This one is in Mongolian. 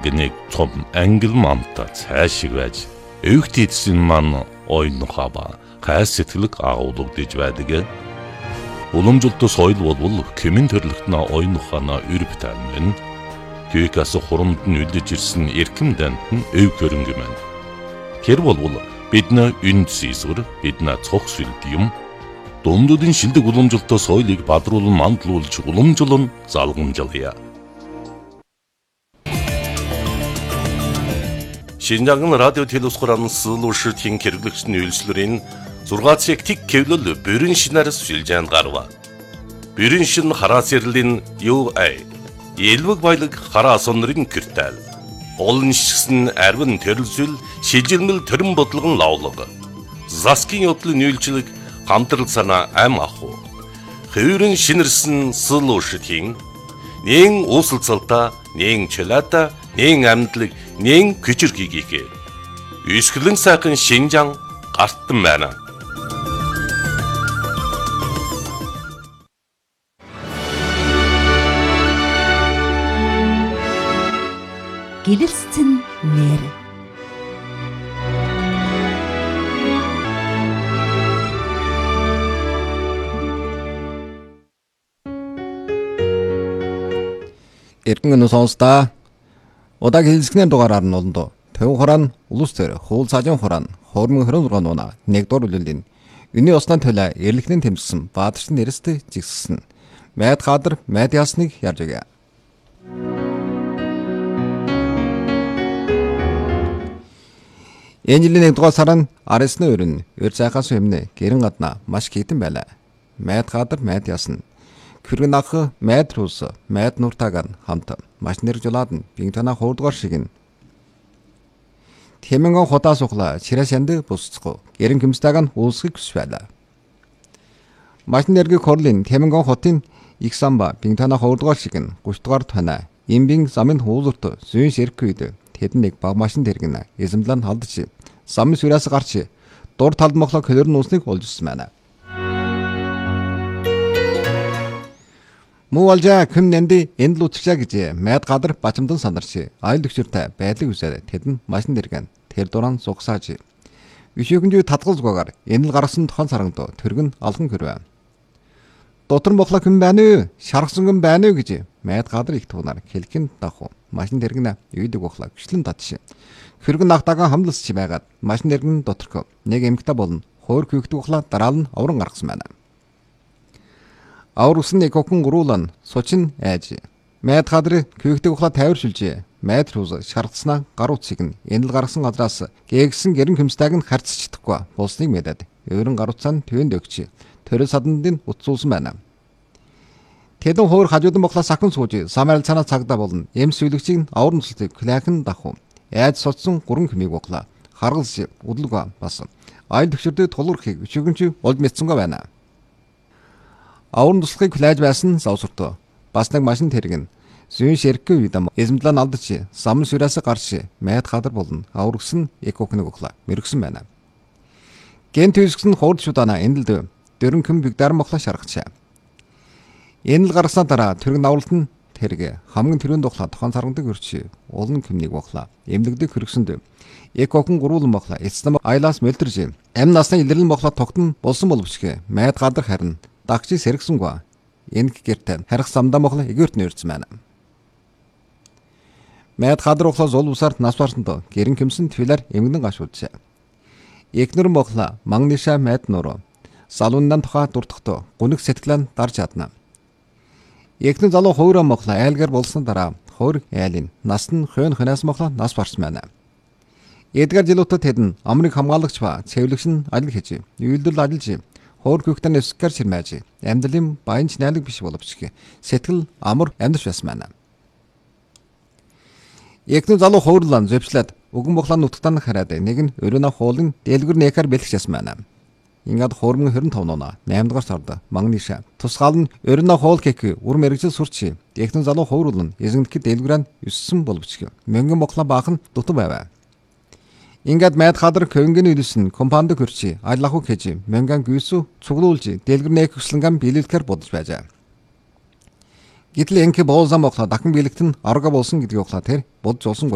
гэнэг том ангил мамта цаашиг байж өвгт эдсэн ман ойнохаба хаас сэтгэлэг агуулгадж байдаг. Уламжлалт соёл болвол кемэн төрлөختнө ойнохана үрбтэн Күйкас хурамд нь үлдэж ирсэн эрхэм дант нь өв хөрөнгө мэн. Тэр болвол бидний үнд сийсвэр бидний цог сүлд юм. Дундуудын шилдэг уламжлалт соёлыг бадруулан мандлуулж уламжлан залгамжлая. Шинжаан радио телевизхоран суулуушртын хэрэглэгчний үйлчлэрийн 6 цаг тик кевлэл бүрэн шинээр сүлжээнд гарва. Бүрэн шин хараас ярлийн UA Елвэг баялаг хараа сонрын киртэл. Олон шигсэн арвин төрөлсөл шилжилмэл төрөн бодлогон лавлага. Заскин явдлын үйлчлэг хамтрал санаа ам аху. Хөврөн шинэрсэн суулуушртын нэн уусалцалта, нэн чөлата, нэн амьдлаг, нэн күчирхийгээ. Үсгэлэн сайхан Шинжаан гартан байна. Гэрэлцэн нэр. Эргэн сонсдаа удаагийн хэлцгнээ дугаараар нь олондоо Төв хорон улус төр хуул цаажин хорон хормон 26 нуна 1 дугаар үлэлийн өний уснаа төлөө эрлэхнэн тэмцсэн баатарчин нэрэстэй зэгссэн майд хадар майд ясныг ярьж байгаа. Энэ жилийн 1 дугаар сарын 19-ны өрн өр цайхаас өмнө гэрэн гаднаа маш хитэн байлаа. Майд хадар майд ясна. Хүргэн ах майд рус майд нуртаган хамт маш нэржлаад нь бинтана хоордгоор шигэн. Тэмэнгэн хотаа суглаа чирэсэнд бусцгоо гэрэн гимстаган уусгыг хүсвэлаа. Маш нэргийн хорлын тэмэнгэн хотын Иксамба бинтана хоордгоор шигэн 30 дугаар тана имбин замын хуулурт зүйн ширхүйд тэдэн нэг баг машин дэргэн эзэмлэн халдчих. Самын сүрээс гарч дур талд моглоо көлөрн усныг олж ирсэн байна. Муулжа күм нэнди энд л утгачаа гэж майд гадар бачамдан сандарч айл төгчөртэй байдлыг үсээр тэдэн машин дэргэн тэр дуран сугсааж. Вишүүгэнжүү татгал зугаар энэ л гаргасан тохон сарангд төргөн алхан хөрвэ. Дотор моглоо күм байна уу? Шаргсан күм байна уу гэж майд гадар их туунаар хэлхэн дах. Машин дэргэнэ үйдэг бохлаа гүшлэн татш. Хүргэн нагтагаа хамлалс чи байгаад машин дэргэн доторх нэг эмгтэ болно. Хоор күйгдэг бохлаа дараал нь авран гаргасан байна. Авар усан нэг окон гуруулан сучин айж. Майд хадры күйгдэг бохлаа тайваршилж. Майд рууз шардснаа гаруутсыг нь энэ л гаргасан газраас гээгсэн гэрэн хөмстайг нь харьцч чадахгүй болсныг мэдээд өөрөн гаруутсаа төвөнд өгч төрөл садандын утсуулсан байна. Тэдэн хоор хажуудан бохлаа сахин сууж самарал цанаа цагдаа болно. Эм сүлэгчийг аврын цэлтэг клахэн даху. Айд соцсон 3 хэмиг бохлаа. Харгалс удлуга бас. Айл төгшөрдөд тулуурхийг өчигөнч олж мэдсэнгүй байна. Аврын туслахыг клааж байсан завсуртоо. Бас нэг машин тэргэн. Зүйн ширхгүй видам эзэмдлэн алдаж самын сүрээс гарч майд хадар болно. Аврагсан экокныг бохлаа. Мэргсэн байна. Гэнт үсгсэн хуурд шудаана эндэлд дөрөн хүм бигдар мохлоо шаргачаа. Энэ л гаргасан дараа тэрэг навралт нь тэрэг хамгийн тэрүүн духлаа тохон саргандаг өрч улан кимнийг бохлаа. Эмнэгдэг хөргсөнд экокон гурван бохлаа. Эцэм айлаас мэлдэрж ам насны илэрлэн бохлаа тогтон болсон боловч майд гадар харин дагчи сэргсэнгүй. Энэ гэртэ харих самдаа бохлаа эгэрт нэрсэн байна. Майд гадар бохлаа зул усаар нас барсанд гэрэн кимсэн твилэр эмгэнэн гашуулжээ. Экнэр бохлаа магниша майд нуруу салундан тухай дуртахтоо гүнэг сэтгэлэн дарж чадна. Экнэн залуу хойроо моглоо айлгар болсон дараа хойр айлын нас нь хойн ханаас моглоо нас барсан байна. Эдгар жилүүтэ тэдэн амрыг хамгаалагч ба цэвлэгч нь алил хийж, үйлдэл ажиллаж, хойр küхтэн эсгэр ширмэж, амьдралын баянч найлаг биш боловч сэтгэл амар амьдарч байсан байна. Экнэн залуу хойрлан зөвчлээд өгөн моглоо нутгтан хараад нэг нь өрөөнө хуулын дэлгүр нэхэр бэлгч байсан байна. Ингээд хормон 25 нуна 8 дугаар сард магниша тусгаал нь өрнө хоол кек үр мэрэгжил сурч технон залуу ховруулн эзэнтгэд дэлгүрэн 9 боловч мөнгөн моглоо баахан дутуу байваа. Ингээд майд хадар көнгөн үлсэн компанид хөрчи айлаху гэж мөнгөн гүйсүү цуглуулж дэлгүр нэхслэнгэн биелэлэхэр бодож байжаа. Гэтэл энхэ боолзам моглоо дахин биелэгтэн арга болсон гэдгийг ухлаа тэр бодж олсон.